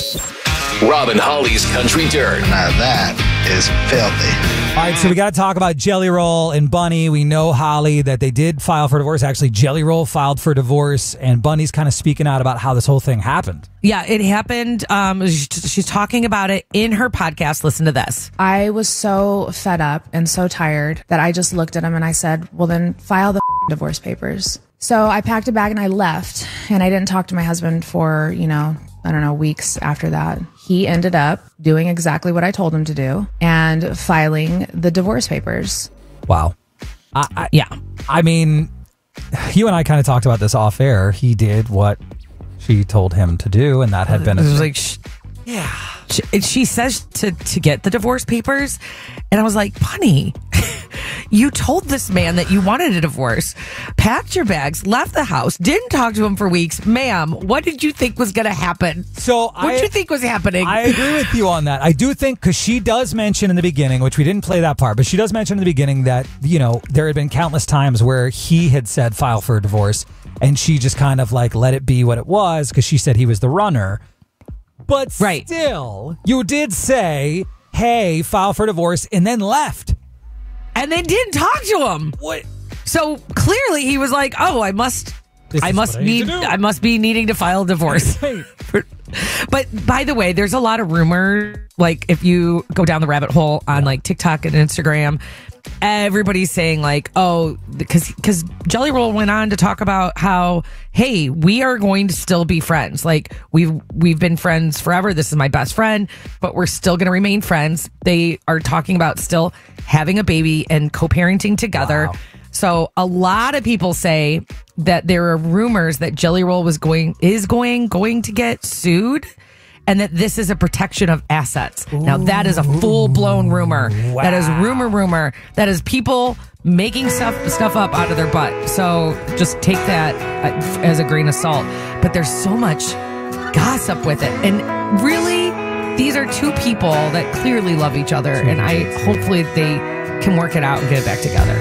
Rob and Holly's Country Dirt. Now that is filthy. All right, so we got to talk about Jelly Roll and Bunny. We know, Holly, that they did file for divorce. Actually, Jelly Roll filed for divorce, and Bunny's kind of speaking out about how this whole thing happened. Yeah, it happened. She's talking about it in her podcast. Listen to this. I was so fed up and so tired that I just looked at him and I said, well, then file the divorce papers. So I packed a bag and I left, and I didn't talk to my husband for, I don't know, weeks after that. He ended up doing exactly what I told him to do and filing the divorce papers. Wow. Yeah. I mean, you and I kind of talked about this off air. He did what she told him to do, and that had been It was like, yeah. She says to get the divorce papers, and I was like, Bunny, you told this man that you wanted a divorce, packed your bags, left the house, didn't talk to him for weeks. Ma'am, what did you think was going to happen? What did you think was happening? I agree with you on that. I do think, because she does mention in the beginning, which we didn't play that part, but she does mention in the beginning that, there had been countless times where he had said file for a divorce, and she just kind of like let it be what it was because she said he was the runner. But still, you did say, hey, file for divorce, and then left. And then didn't talk to him. What? So clearly he was like, oh, I must be needing to file a divorce. But by the way, there's a lot of rumors. Like if you go down the rabbit hole on like TikTok and Instagram, everybody's saying like, oh, because Jelly Roll went on to talk about how, hey, we are going to still be friends. Like we've been friends forever. This is my best friend, but we're still going to remain friends. They are talking about still having a baby and co-parenting together. Wow. So a lot of people say that there are rumors that Jelly Roll is going to get sued, and that this is a protection of assets. Ooh. Now that is a full-blown rumor. Wow. That is rumor. That is people making stuff up out of their butt. So just take that as a grain of salt. But there's so much gossip with it. And really, these are two people that clearly love each other. And hopefully they can work it out and get it back together.